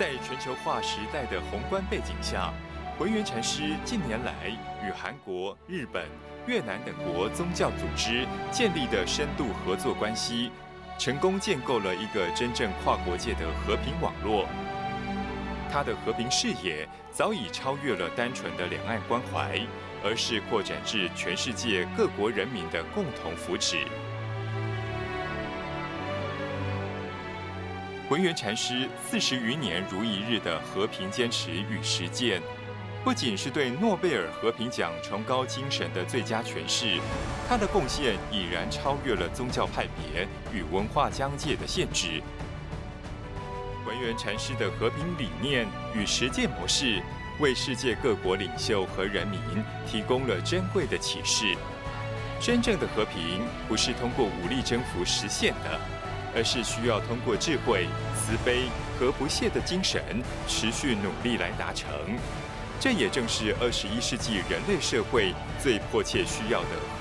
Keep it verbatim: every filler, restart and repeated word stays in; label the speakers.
Speaker 1: 在全球化时代的宏观背景下，文渊禅师近年来与韩国、日本、越南等国宗教组织建立的深度合作关系，成功建构了一个真正跨国界的和平网络。他的和平视野早已超越了单纯的两岸关怀，而是扩展至全世界各国人民的共同福祉。文渊禅师四十余年如一日的和平坚持与实践，不仅是对诺贝尔和平奖崇高精神的最佳诠释，他的贡献已然超越了宗教派别与文化疆界的限制。文渊禅师的和平理念与实践模式，为世界各国领袖和人民提供了珍贵的启示。真正的和平不是通过武力征服实现的，而是需要通过智慧、慈悲和不懈的精神持续努力来达成。这也正是二十一世纪人类社会最迫切需要的